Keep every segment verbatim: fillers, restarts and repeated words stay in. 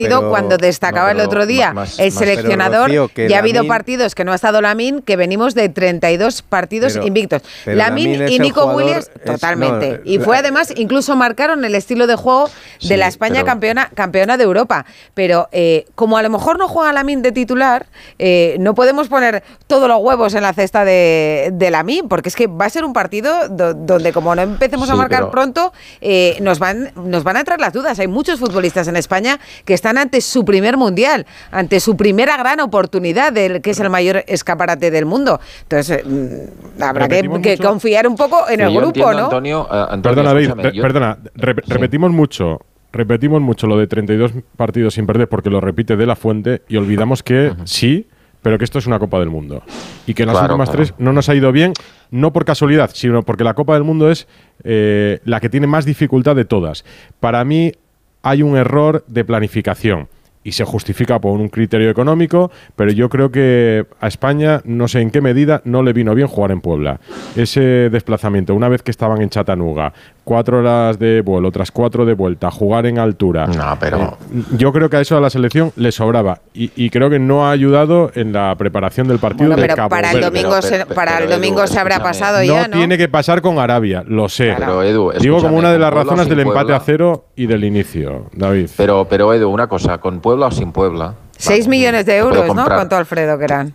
Pero, cuando destacaba no, el otro día más, el seleccionador, más, Rocío, ya ha habido partidos que no ha estado Lamine, que venimos de treinta y dos partidos pero, invictos. Pero Lamine, Lamine y Nico Williams, es, totalmente. No, y fue además, incluso marcaron el estilo de juego de sí, la España pero, campeona, campeona de Europa. Pero eh, como a lo mejor no juega Lamine de titular, eh, no podemos poner todos los huevos en la cesta de, de Lamine, porque es que va a ser un partido do, donde como no empecemos sí, a marcar pero, pronto, eh, nos, van, nos van a entrar las dudas. Hay muchos futbolistas en España que están ante su primer mundial, ante su primera gran oportunidad, del que es el mayor escaparate del mundo. Entonces, eh, habrá que, que confiar un poco en sí, el grupo, entiendo, ¿no? Antonio, uh, Antonio, perdona, David, re, yo, perdona, re, sí. repetimos mucho. Repetimos mucho lo de treinta y dos partidos sin perder porque lo repite De La Fuente y olvidamos que uh-huh. sí, pero que esto es una Copa del Mundo y que en las claro, últimas claro. tres no nos ha ido bien, no por casualidad, sino porque la Copa del Mundo es eh, la que tiene más dificultad de todas. Para mí hay un error de planificación y se justifica por un criterio económico, pero yo creo que a España, no sé en qué medida, no le vino bien jugar en Puebla. Ese desplazamiento, una vez que estaban en Chattanooga, cuatro horas de vuelo, otras cuatro de vuelta, jugar en altura. No, pero... Eh, yo creo que a eso a la selección le sobraba y, y creo que no ha ayudado en la preparación del partido bueno, de pero Cabo para Verde. el domingo, pero, se, pero, para pero, el domingo Edu, se habrá pasado no ya, ¿no? Tiene que pasar con Arabia, lo sé. Pero, Edu, digo como una de las razones del empate Puebla, a cero y del inicio, David. Pero, pero Edu, una cosa, con Puebla o sin Puebla... Seis vale, millones de euros, ¿no? Contó Alfredo que eran.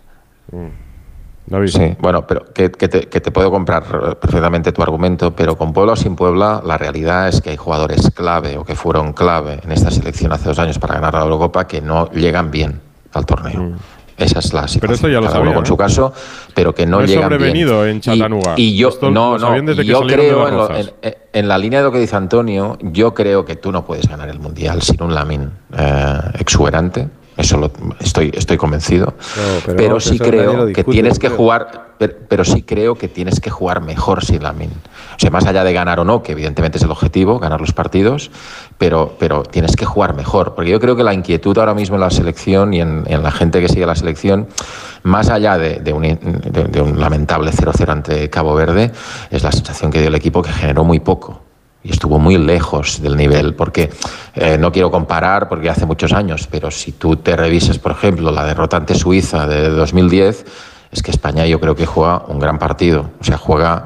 David. Sí, bueno, pero que, que, te, que te puedo comprar perfectamente tu argumento, pero con Puebla o sin Puebla, la realidad es que hay jugadores clave o que fueron clave en esta selección hace dos años para ganar la Eurocopa que no llegan bien al torneo. Mm. Esa es la situación. Pero esto ya lo Cada uno sabía, con ¿no? su caso, pero que no, no llegan bien. sobrevenido en Chattanooga. Y, y yo, esto no, no, desde y que yo creo, en, lo, en, en la línea de lo que dice Antonio, yo creo que tú no puedes ganar el Mundial sin un Lamine eh, exuberante. Eso lo, estoy, estoy convencido. No, pero pero sí creo discute, que tienes que jugar, pero, pero sí creo que tienes que jugar mejor sin Lamine. O sea, más allá de ganar o no, que evidentemente es el objetivo, ganar los partidos, pero, pero tienes que jugar mejor. Porque yo creo que la inquietud ahora mismo en la selección y en, en la gente que sigue la selección, más allá de, de, un, de, de un lamentable cero cero ante Cabo Verde, es la sensación que dio el equipo que generó muy poco. Y estuvo muy lejos del nivel, porque eh, no quiero comparar, porque hace muchos años, pero si tú te revisas, por ejemplo, la derrota ante Suiza de dos mil diez, es que España yo creo que juega un gran partido. O sea, juega,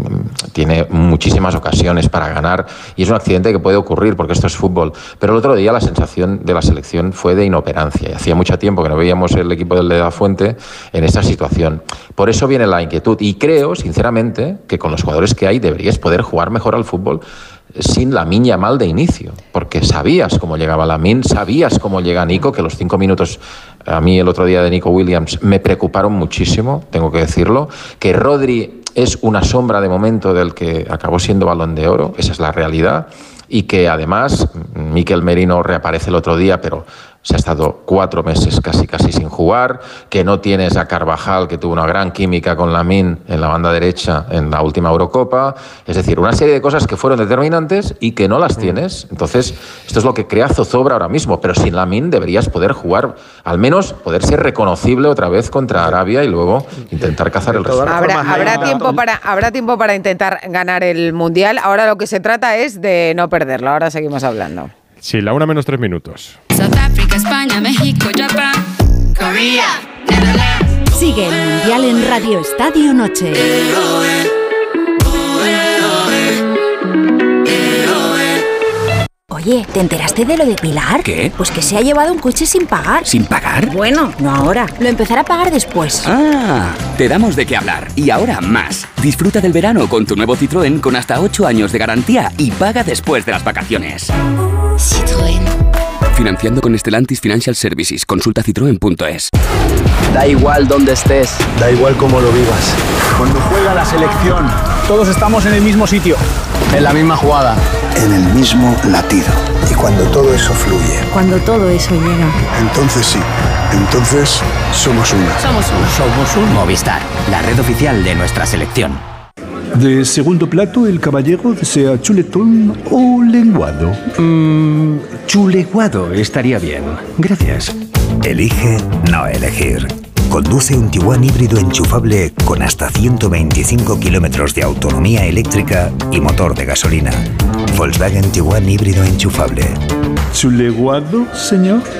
tiene muchísimas ocasiones para ganar y es un accidente que puede ocurrir porque esto es fútbol. Pero el otro día la sensación de la selección fue de inoperancia y hacía mucho tiempo que no veíamos el equipo del de La Fuente en esa situación. Por eso viene la inquietud y creo, sinceramente, que con los jugadores que hay deberías poder jugar mejor al fútbol sin Lamine Yamal de inicio, porque sabías cómo llegaba Lamine, sabías cómo llega Nico, que los cinco minutos a mí el otro día de Nico Williams me preocuparon muchísimo, tengo que decirlo, que Rodri es una sombra de momento del que acabó siendo Balón de Oro, esa es la realidad, y que además Mikel Merino reaparece el otro día, pero se ha estado cuatro meses casi casi sin jugar, que no tienes a Carvajal, que tuvo una gran química con Lamine en la banda derecha en la última Eurocopa, es decir, una serie de cosas que fueron determinantes y que no las tienes. Entonces, esto es lo que crea zozobra ahora mismo, pero sin Lamine deberías poder jugar, al menos poder ser reconocible otra vez contra Arabia y luego intentar cazar el resultado. Habrá, habrá, tiempo para, habrá tiempo para intentar ganar el Mundial, ahora lo que se trata es de no perderlo, ahora seguimos hablando. Sí, la una menos tres minutos. South Africa, España, México, Japón, Corea, Netherlands. Sigue el Mundial en Radio Estadio Noche. Oye, ¿te enteraste de lo de Pilar? ¿Qué? Pues que se ha llevado un coche sin pagar. ¿Sin pagar? Bueno, no ahora. Lo empezará a pagar después. Ah, te damos de qué hablar. Y ahora más. Disfruta del verano con tu nuevo Citroën con hasta ocho años de garantía y paga después de las vacaciones. Citroën. Financiando con Stellantis Financial Services. Consulta citroen punto es. Da igual dónde estés. Da igual cómo lo vivas. Cuando juega la selección, todos estamos en el mismo sitio. En la misma jugada. En el mismo latido. Y cuando todo eso fluye. Cuando todo eso llega. Entonces sí. Entonces somos una. Somos uno. Somos un Movistar, la red oficial de nuestra selección. De segundo plato, el caballero desea chuletón o lenguado. Mmm, chuleguado estaría bien. Gracias. Elige no elegir. Conduce un Tiguan híbrido enchufable con hasta ciento veinticinco kilómetros de autonomía eléctrica y motor de gasolina. Volkswagen Tiguan híbrido enchufable. ¿Chuleguado, señor?